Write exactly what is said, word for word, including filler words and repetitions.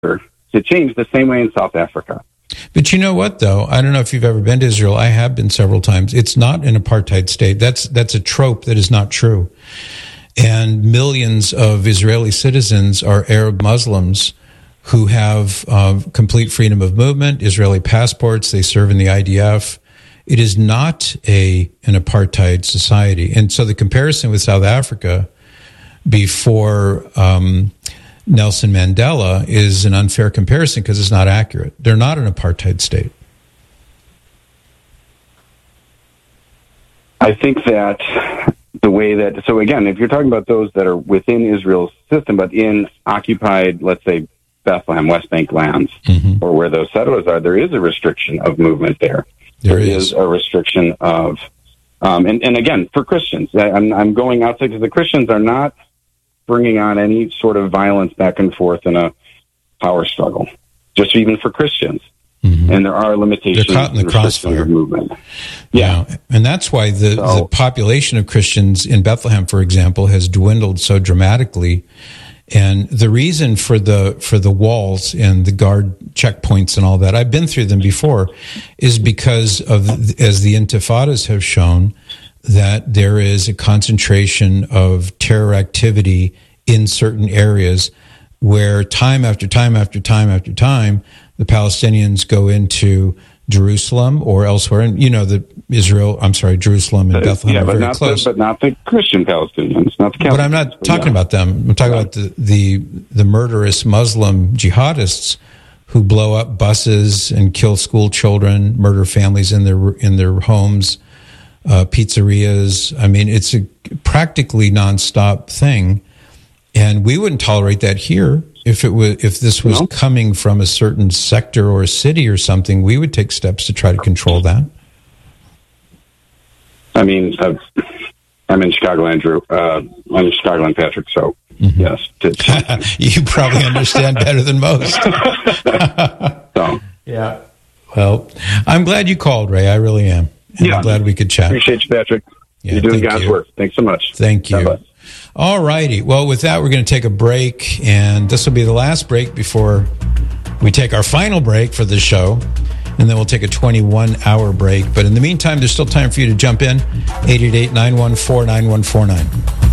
to change the same way in South Africa. But you know what, though? I don't know if you've ever been to Israel. I have been several times. It's not an apartheid state. That's that's a trope that is not true. And millions of Israeli citizens are Arab Muslims who have uh, complete freedom of movement, Israeli passports. They serve in the I D F. It is not a an apartheid society. And so the comparison with South Africa before um, Nelson Mandela is an unfair comparison because it's not accurate. They're not an apartheid state. I think that the way that, so again, if you're talking about those that are within Israel's system, but in occupied, let's say, Bethlehem, West Bank lands, mm-hmm. or where those settlers are, there is a restriction of movement there. There, there is. is a restriction of, um, and, and again, for Christians, I, I'm, I'm going outside because the Christians are not bringing on any sort of violence back and forth in a power struggle, just even for Christians. Mm-hmm. And there are limitations They're caught in the crossfire of movement. Yeah. yeah. And that's why the, so, the population of Christians in Bethlehem, for example, has dwindled so dramatically. And the reason for the for the walls and the guard checkpoints and all that, I've been through them before, is because of, as the intifadas have shown, that there is a concentration of terror activity in certain areas where time after time after time after time, the Palestinians go into Jerusalem or elsewhere. And, you know, the Israel, I'm sorry, Jerusalem and Bethlehem yeah, are but very not close. The, but not the Christian Palestinians, not the Catholics. But I'm not talking yeah. about them. I'm talking yeah. about the, the, the murderous Muslim jihadists who blow up buses and kill school children, murder families in their in their homes, uh, pizzerias. I mean, it's a practically nonstop thing. And we wouldn't tolerate that here. If it was, if this was no. coming from a certain sector or a city or something, we would take steps to try to control that. I mean, uh, I'm in Chicago, Andrew. Uh, I'm in Chicagoland, Patrick. So mm-hmm. yes, to, you probably understand better than most. so yeah. Well, I'm glad you called, Ray. I really am. And yeah. I'm glad we could chat. Appreciate you, Patrick. Yeah, You're doing God's you. work. Thanks so much. Thank you. Bye-bye. All righty. Well, with that, we're going to take a break, and this will be the last break before we take our final break for the show, and then we'll take a twenty-one hour break. But in the meantime, there's still time for you to jump in, eight eight eight, nine one four, nine one four nine.